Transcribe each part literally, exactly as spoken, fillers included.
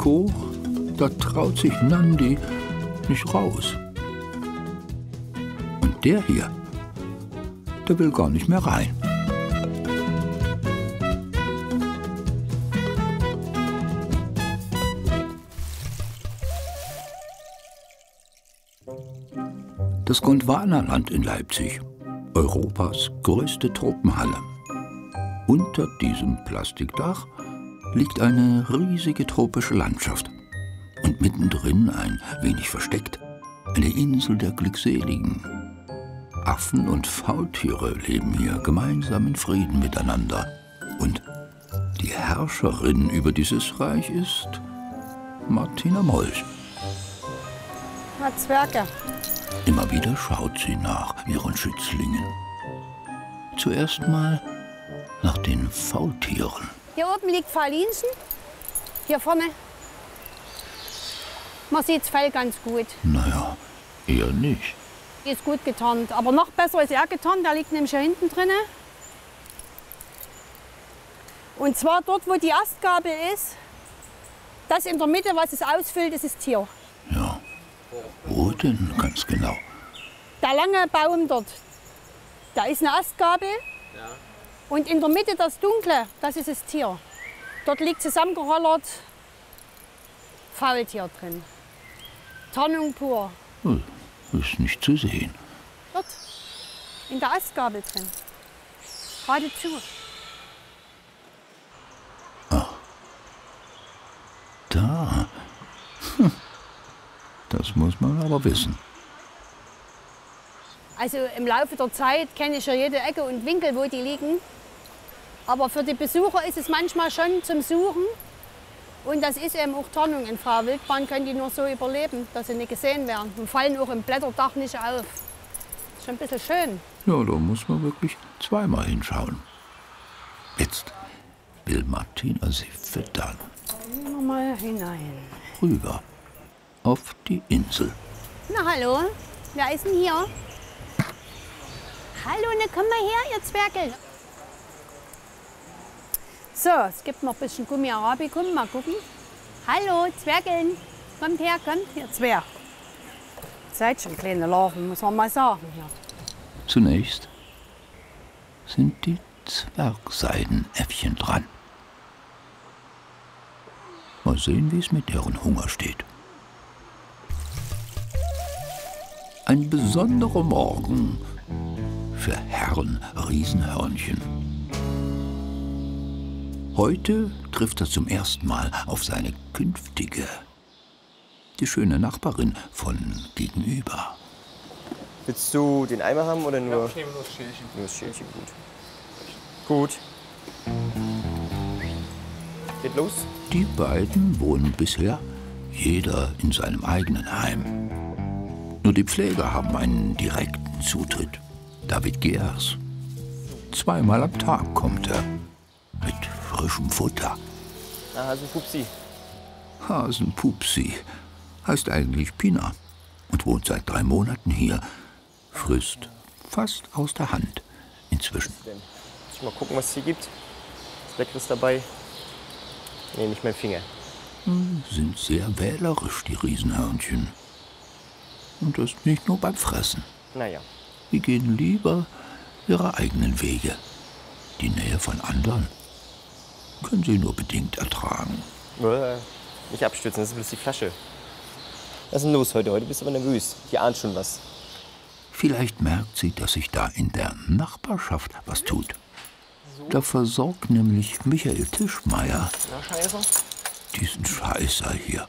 Deko, da traut sich Nandi nicht raus. Und der hier, der will gar nicht mehr rein. Das Gondwanaland in Leipzig, Europas größte Tropenhalle. Unter diesem Plastikdach liegt eine riesige tropische Landschaft. Und mittendrin, ein wenig versteckt, eine Insel der Glückseligen. Affen und Faultiere leben hier gemeinsam in Frieden miteinander. Und die Herrscherin über dieses Reich ist Martina Molch. Na, Zwerge. Immer wieder schaut sie nach ihren Schützlingen. Zuerst mal nach den Faultieren. Hier oben liegt Faulinchen. Hier vorne. Man sieht das Fell ganz gut. Naja, eher nicht. Die ist gut getarnt. Aber noch besser ist er getarnt. Der liegt nämlich hier hinten drin. Und zwar dort, wo die Astgabel ist. Das in der Mitte, was es ausfüllt, das ist Tier. Ja. Wo denn ganz genau? Der lange Baum dort, da ist eine Astgabel. Ja. Und in der Mitte das Dunkle, das ist das Tier. Dort liegt zusammengerollert Faultier drin. Tarnung pur. Hm, ist nicht zu sehen. Dort, in der Astgabel drin. Geradezu. Ach. Da. Hm. Das muss man aber wissen. Also im Laufe der Zeit kenne ich ja jede Ecke und Winkel, wo die liegen. Aber für die Besucher ist es manchmal schon zum Suchen. Und das ist eben auch Tarnung. In freier Wildbahn können die nur so überleben, dass sie nicht gesehen werden. Und fallen auch im Blätterdach nicht auf. Ist schon ein bisschen schön. Ja, da muss man wirklich zweimal hinschauen. Jetzt will Martina sie füttern. Gehen wir mal hinein. Rüber. Auf die Insel. Na hallo, wer ist denn hier? Hallo, ne, komm mal her, ihr Zwergel. So, es gibt noch ein bisschen Gummi Arabicum, mal gucken. Hallo, Zwergeln, kommt her, kommt, ihr Zwerg. Seid schon kleine Larven, muss man mal sagen hier. Zunächst sind die Zwergseidenäffchen dran. Mal sehen, wie es mit deren Hunger steht. Ein besonderer Morgen für Herrn Riesenhörnchen. Heute trifft er zum ersten Mal auf seine künftige, die schöne Nachbarin von gegenüber. Willst du den Eimer haben oder nur? Ja, ich nehme nur das Schälchen. Nur das Schälchen, gut. Gut. Geht los? Die beiden wohnen bisher jeder in seinem eigenen Heim. Nur die Pfleger haben einen direkten Zutritt. David Geers. Zweimal am Tag kommt er. Mit frischem Futter. Na, Hasenpupsi. Hasenpupsi heißt eigentlich Pina und wohnt seit drei Monaten hier. Frisst fast aus der Hand inzwischen. Muss ich mal gucken, was es hier gibt. Was Leckeres dabei. Nee, nicht mein Finger. Sind sehr wählerisch, die Riesenhörnchen. Und das nicht nur beim Fressen. Naja. Die gehen lieber ihre eigenen Wege. Die Nähe von anderen können sie nur bedingt ertragen. Äh, nicht abstürzen, das ist bloß die Flasche. Was ist denn los heute? Heute bist du aber nervös. Die ahnt schon was. Vielleicht merkt sie, dass sich da in der Nachbarschaft was tut. Da versorgt nämlich Michael Tischmeier Na, Scheiße. diesen Scheißer hier.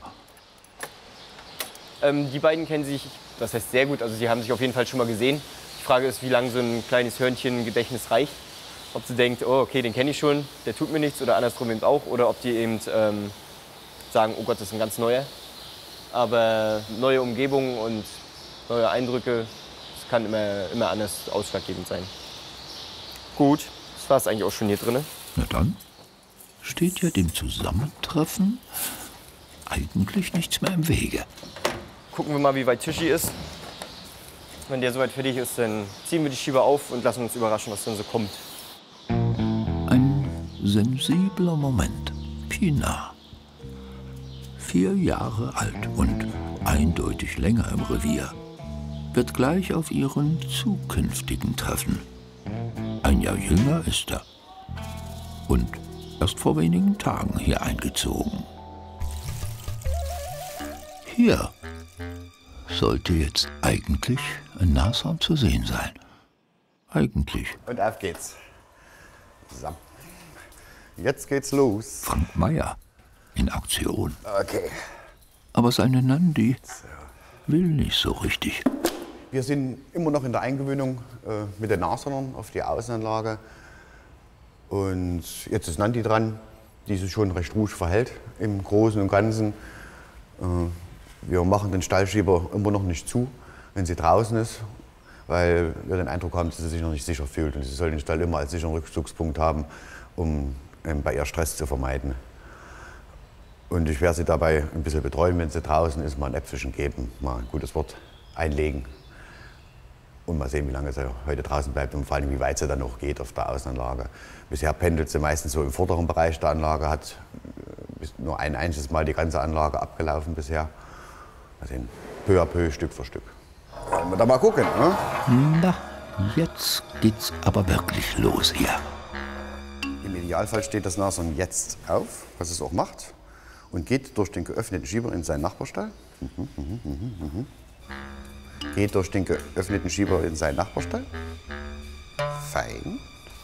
Ähm, die beiden kennen sich, das heißt sehr gut, also sie haben sich auf jeden Fall schon mal gesehen. Die Frage ist, wie lange so ein kleines Hörnchen-Gedächtnis reicht. Ob sie denkt, oh, okay, den kenne ich schon, der tut mir nichts, oder andersrum eben auch. Oder ob die eben ähm, sagen, oh Gott, das ist ein ganz neuer. Aber neue Umgebungen und neue Eindrücke, das kann immer, immer anders ausschlaggebend sein. Gut, das war es eigentlich auch schon hier drin. Na dann steht ja dem Zusammentreffen eigentlich nichts mehr im Wege. Gucken wir mal, wie weit Tischi ist. Wenn der soweit fertig ist, dann ziehen wir die Schieber auf und lassen uns überraschen, was dann so kommt. Ein sensibler Moment. Pina vier Jahre alt und eindeutig länger im Revier, wird gleich auf ihren zukünftigen treffen. Ein Jahr jünger ist er und erst vor wenigen Tagen hier eingezogen. Hier sollte jetzt eigentlich ein Nashorn zu sehen sein. Eigentlich. Und auf geht's. So. Jetzt geht's los. Frank Meyer in Aktion. Okay. Aber seine Nandi will nicht so richtig. Wir sind immer noch in der Eingewöhnung äh, mit den Nashörnern auf die Außenanlage. Und jetzt ist Nandi dran, die sich schon recht ruhig verhält im Großen und Ganzen. Äh, wir machen den Stallschieber immer noch nicht zu, wenn sie draußen ist, weil wir den Eindruck haben, dass sie sich noch nicht sicher fühlt. Und sie soll den Stall immer als sicheren Rückzugspunkt haben, um ähm, bei ihr Stress zu vermeiden. Und ich werde sie dabei ein bisschen betreuen, wenn sie draußen ist, mal ein Äpfelchen geben, mal ein gutes Wort einlegen. Und mal sehen, wie lange sie heute draußen bleibt und vor allem, wie weit sie dann noch geht auf der Außenanlage. Bisher pendelt sie meistens so im vorderen Bereich der Anlage, hat nur ein einziges Mal die ganze Anlage abgelaufen bisher. Mal sehen, peu à peu, Stück für Stück. Wollen wir da mal gucken, ne? Na, jetzt geht's aber wirklich los hier. Im Idealfall steht das Nashorn jetzt auf, was es auch macht, und geht durch den geöffneten Schieber in seinen Nachbarstall. Mhm, mhm, mhm, mhm. Geht durch den geöffneten Schieber in seinen Nachbarstall. Fein.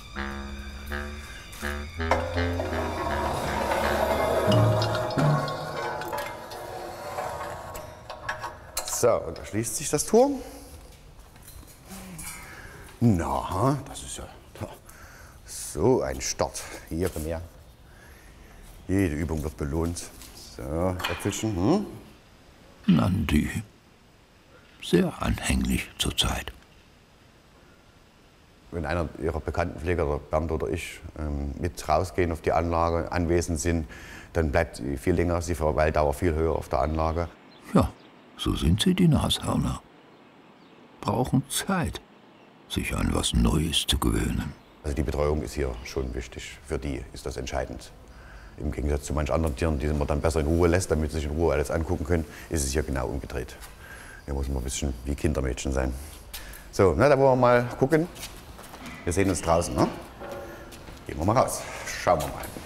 So, und da schließt sich das Tor. Na, das ist ja so ein Start. Hier, komm her. Jede Übung wird belohnt. So, Äpfelchen. Hm? Nandi. Sehr anhänglich zurzeit. Wenn einer ihrer bekannten Pfleger, oder Bernd oder ich, ähm, mit rausgehen auf die Anlage, anwesend sind, dann bleibt sie viel länger, die Verweildauer viel höher auf der Anlage. Ja, so sind sie, die Nashörner. Brauchen Zeit, sich an was Neues zu gewöhnen. Also die Betreuung ist hier schon wichtig. Für die ist das entscheidend. Im Gegensatz zu manch anderen Tieren, die man dann besser in Ruhe lässt, damit sie sich in Ruhe alles angucken können, ist es hier genau umgedreht. Hier muss man ein bisschen wie Kindermädchen sein. So, na, da wollen wir mal gucken. Wir sehen uns draußen, ne? Gehen wir mal raus. Schauen wir mal.